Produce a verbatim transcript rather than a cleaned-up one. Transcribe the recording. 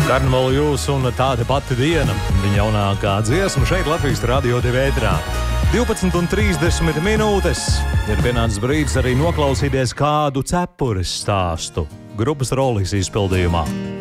Karnevāla jūs un tāda pati diena. Viņa jaunākā dziesma šeit Latvijas Radio divi ētrā. divpadsmit un trīsdesmit minūtes. Ir pienācis brīdis arī noklausīties kādu cepures stāstu grupas Rollis izpildījumā.